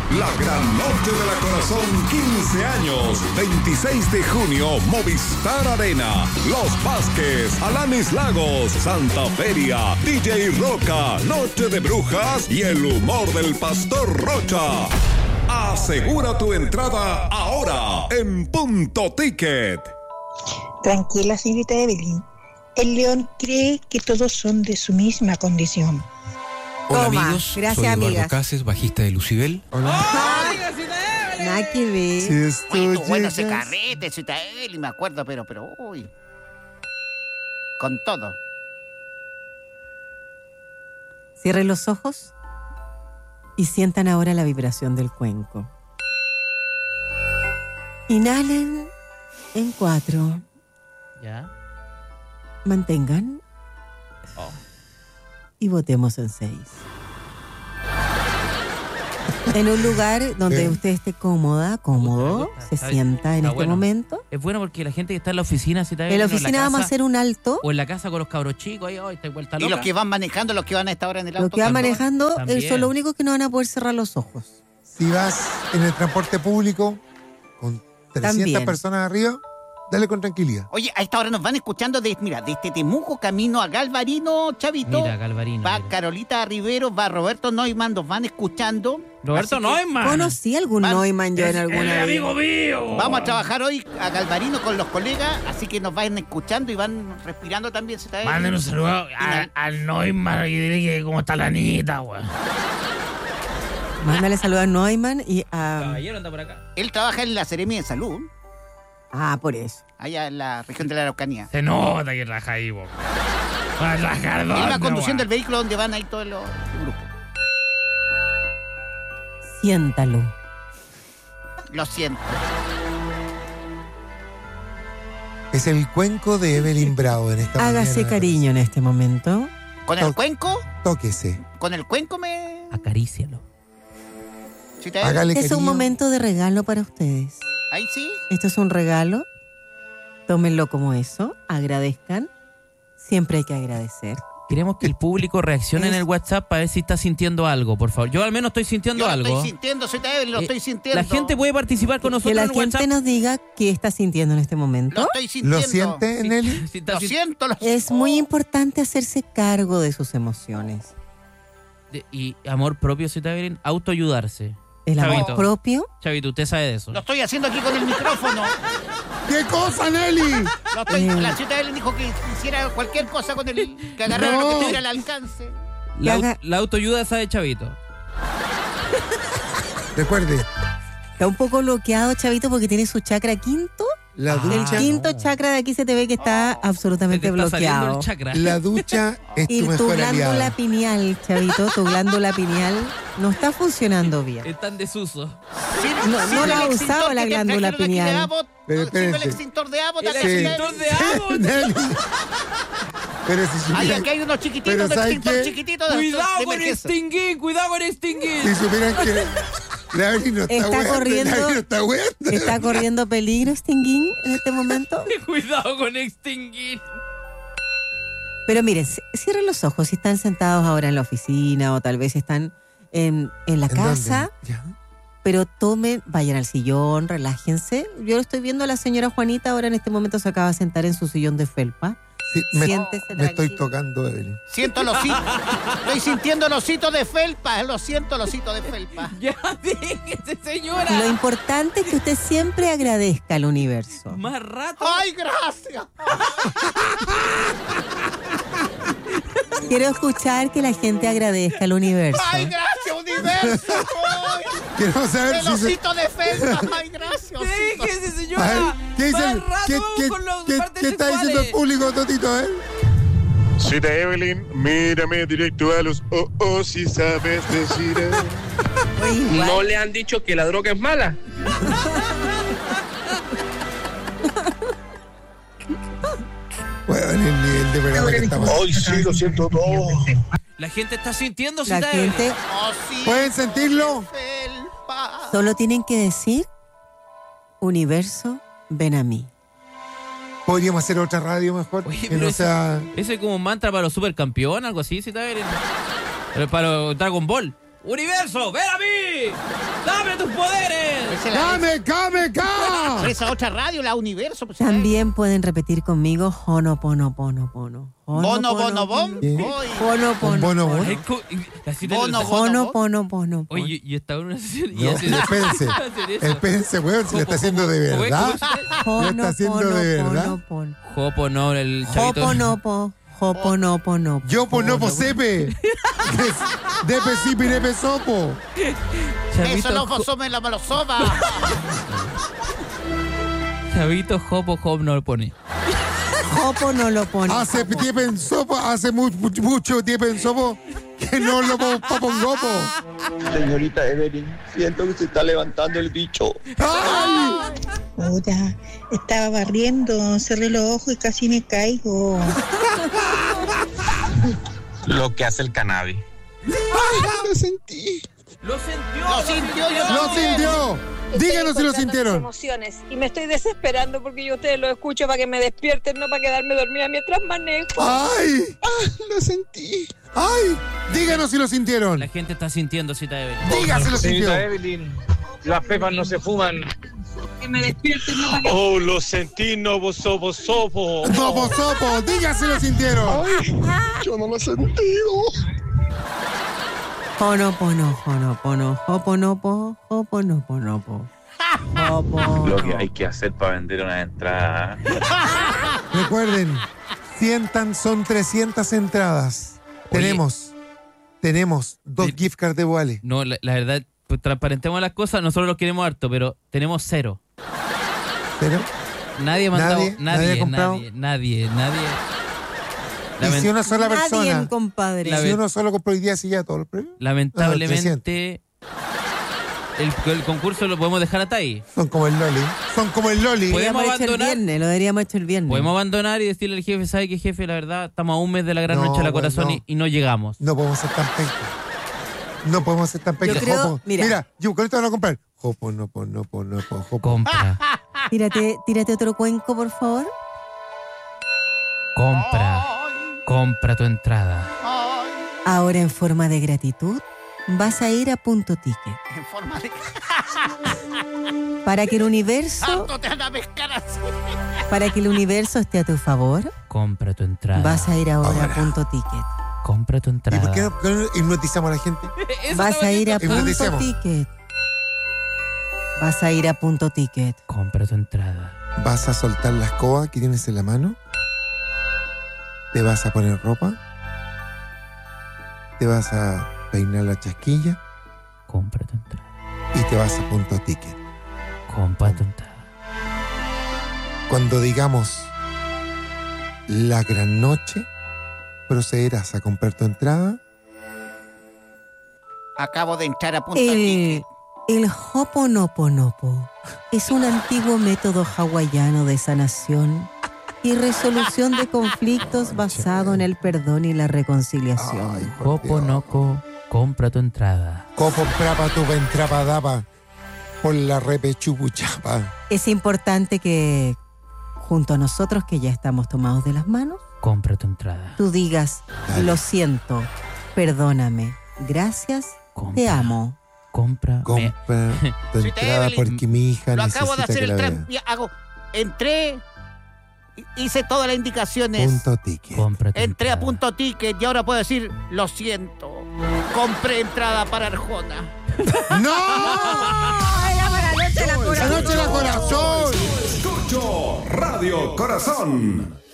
La gran noche de la corazón, 15 años, 26 de junio, Movistar Arena. Los Vázquez, Alanis Lagos, Santa Feria, DJ Roca, Noche de Brujas y el humor del Pastor Rocha. Asegura tu entrada ahora en Punto Ticket. Tranquila, señorita Evelyn. El león cree que todos son de su misma condición. Hola Toma, amigos, gracias, soy Eduardo amigas. Cáceres, bajista de Lucibel. Nada que ver. Si esto bueno ese carrete, si él, y me acuerdo, pero, uy. Con todo. Cierren los ojos y sientan ahora la vibración del cuenco. Inhalen en 4. ¿Ya? Mantengan. Y votemos en 6. En un lugar donde usted esté cómodo, se sienta en este momento. Es bueno porque la gente que está en la oficina, si está En la oficina vamos a hacer un alto. O en la casa con los cabros chicos, ahí, está vuelta Y loca. los que van manejando, los que van a esta hora en el auto. Los que van manejando también. son los únicos que no van a poder cerrar los ojos. Si vas en el transporte público con 300 También. personas arriba, dale con tranquilidad. Oye, a esta hora nos van escuchando de este Temuco camino a Galvarino, Chavito. Mira, Galvarino. Va mira. Carolita Riveros, va Roberto Neumann, nos van escuchando. Roberto Así que Neumann. Conocí algún Van- Neumann yo en alguna vez. amigo mío. Vamos a trabajar hoy a Galvarino con los colegas, así que nos van escuchando y van respirando también. Manden un saludo al Neumann y dile que cómo está la Anita, güey. Mándale saludos a Neumann y a... Caballero anda por acá. Él trabaja en la Seremia de Salud, Ah, por eso. allá en la región de la Araucanía. Se nota que raja ahí, güey. Va a rajar Él va conduciendo el vehículo donde van ahí todos los grupos. Siéntalo. Lo siento. Es el cuenco de Evelyn Bravo en esta Hágase mañana. cariño en este momento. ¿Con el cuenco? Tóquese. ¿Con el cuenco me...? Acarícialo. ¿Sí te Hágale Es cariño. un momento de regalo para ustedes. Ahí sí. Esto es un regalo. Tómenlo como eso. Agradezcan. Siempre hay que agradecer. Queremos que el público reaccione en el WhatsApp para ver si está sintiendo algo, por favor. Yo al menos estoy sintiendo Yo lo algo. estoy sintiendo, soy Evelyn, lo estoy sintiendo. La gente puede participar con nosotros Que la en el gente WhatsApp. nos diga qué está sintiendo en este Lo momento. estoy sintiendo. ¿Lo siente, Nelly? Si está Lo siento, lo Es muy importante hacerse cargo de sus emociones. Y amor propio, si está bien, autoayudarse. El amor Chavito. propio. Chavito, usted sabe de eso. Lo estoy haciendo aquí con el micrófono. ¿Qué cosa, Nelly? Lo estoy, la chica Evelyn dijo que hiciera cualquier cosa con el... Que agarrara No. lo que tuviera al alcance. La autoayuda sabe Chavito. Recuerde, Está un poco bloqueado, Chavito, porque tiene su chakra quinto. la El ducha, quinto chakra de aquí se te ve que está absolutamente Se te está saliendo bloqueado. el chakra. la ducha es Y tu tu mejor glándula aliada. pineal, Chavito, tu glándula pineal no está funcionando bien. Está en desuso. No la ha el usado extintor la que te glándula trajeron aquí de pineal. Abbott, Pero sirve el espérense. extintor de Abbott. El acá, extintor de Abbott. Nelly. Pero si Ay, supieran, aquí hay unos chiquititos pero de ¿sabe extintor qué? chiquititos de Cuidado con emergencia. extinguir, cuidado con extinguir. si supieran que la Evelyn no está Está hueando, corriendo. la Evelyn no está hueando. ¿Está corriendo peligro Stinguín en este momento? Cuidado con extinguir. Pero miren, cierren los ojos si están sentados ahora en la oficina o tal vez están en la ¿En casa, dónde? ¿Ya? pero vayan al sillón, relájense. Yo estoy viendo a la señora Juanita ahora en este momento se acaba de sentar en su sillón de felpa. Sí, me Siéntese estoy tranquilo. tocando, Evelyn. Siento los ositos. Estoy sintiendo el osito de felpa. Lo siento, el osito de felpa. Ya déjese, señora. Lo importante es que usted siempre agradezca al universo. Más rato. ¡Ay, gracias! Quiero escuchar que la gente agradezca al universo. ¡Ay, gracias, universo! ¡Ay, Quiero saber el si se... osito de felpa! ¡Ay, gracias, osito! Déjese, A ver, señora. ¿qué dice? Más rato ¿Qué, vamos qué- con los qué- partes qué está diciendo el sexuales. público, Totito, Cita Evelyn, mírame directo a los si sabes decir. Oye, igual. ¿No le han dicho que la droga es mala? Bueno, en el nivel de programa que estamos. Hoy sí lo siento todo. La gente está sintiendo, La cita gente Osito ¿Pueden sentirlo? de felpa. solo tienen que decir, universo, ven a mí. Podríamos hacer otra radio mejor. Oye, que pero no ese- sea. Ese es como un mantra para los supercampeones, algo así, cita Pero para los Dragon Ball. ¡Universo, ven a mí! ¡Dame tus poderes! ¡Dame, came, ca! Esa otra radio, la Universo. Pues, También pueden repetir conmigo Honoponoponopono. Bono, bono, bom. ¿Qué? Honoponopono. Ay, así te- Bono, Honoponopono. Oye, y estaba en una sesión y No, hace- espérense. hacer eso. Espérense, weón, si lo está haciendo de verdad. ¿Lo está haciendo de verdad? Honoponopono. Jopo, no, el chavito. Hoponopo. Hoponopono. Yo ponopo sepe. Depe sipi depe sopo. Eso no pasó en la malosoba. Chavito, Jopo, Hop no lo pone. Hopo no lo pone. Hace tiempo en sopo, hace mucho tiempo en sopo que no lo pongopo. Señorita Evelyn, siento que se está levantando el bicho. ¡Ay! Puta, estaba barriendo, cerré los ojos y casi me caigo. Lo que hace el cannabis. Lo sentí. ¡Lo sintió! Lo sintió, yo ¡Lo sintió! Díganos si lo sintieron. Emociones y me estoy desesperando porque yo a ustedes lo escucho para que me despierten, no para quedarme dormida mientras manejo. ¡Ay! Lo sentí. ¡Ay! Díganos si lo sintieron. La gente está sintiendo, Cita de Evelyn. Dígase si lo sintió. Señorita Evelyn, las pepas no se fuman. Que me despierten, no para que... Oh, lo sentí, no sopo. Sopo, sopo, dígase si lo sintieron. Yo no lo he sentido. Honopono, honopono, hoponopo, hoponoponopo. Hopo. Lo que hay que hacer para vender una entrada. Recuerden, son 300 entradas. Oye. Tenemos 2 Sí. gift cards de Wally. No, la verdad, pues, transparentemos las cosas. Nosotros los queremos harto, pero tenemos 0. ¿Pero? Nadie ha mandado. ¿Nadie ha comprado? Nadie. Y si una sola persona. Nadie, compadre. La- Si uno solo compró hoy día, sí ya todos los premios. Lamentablemente, el concurso lo podemos dejar hasta ahí. Son como el Loli. Podemos Lo abandonar. deberíamos hecho el viernes. Podemos abandonar y decirle al jefe, ¿sabe qué, jefe? La verdad, estamos a un mes de la gran No, noche de la bueno, corazón no. y no llegamos. No podemos ser tan pencas. No podemos ser tan pencas. Yo creo- Jopo. mira. Yo con esto van a comprar. Jopo, no, jopo. Compra, Tírate otro cuenco, por favor. compra tu entrada. Ahora, en forma de gratitud, vas a ir a Punto Ticket. En forma de... Para que el universo, Harto te van a pescar así. para que el universo esté a tu favor, Compra tu entrada. vas a ir ahora Ahora. a Punto Ticket. Compra tu ¿Y entrada. por qué no hipnotizamos a la gente? Vas a ir a Punto Hipnoticemos. Ticket. Vas a ir a Punto Ticket. Compra tu entrada. ¿Vas a soltar la escoba que tienes en la mano? ¿Te vas a poner ropa? ¿Te vas a peinar la chasquilla? Compra tu entrada. Y te vas a Punto Ticket. Compra tu entrada. Cuando digamos la gran noche, procederás a comprar tu entrada. Acabo de entrar a punto El Hoponoponopo es un antiguo método hawaiano de sanación y resolución de conflictos basado en el perdón y la reconciliación. Ay, por Dios. Hoponoco, compra tu entrada. Copo prapa tu ventrapadapa por la repechupuchapa. Es importante que, junto a nosotros que ya estamos tomados de las manos, Compra tu entrada. tú digas, Dale. lo siento, perdóname, gracias, Compra. te amo. Compra. Compra tu Soy entrada Evelyn. porque mi hija Lo necesita acabo de hacer que el la trámite. vea. Entré, hice todas las indicaciones. Punto Ticket. Compra tu Entré a entrada. Punto Ticket y ahora puedo decir, lo siento. Compré entrada para Arjona. ¡No! La noche de la ¡La noche del corazón! Escucho Radio Corazón.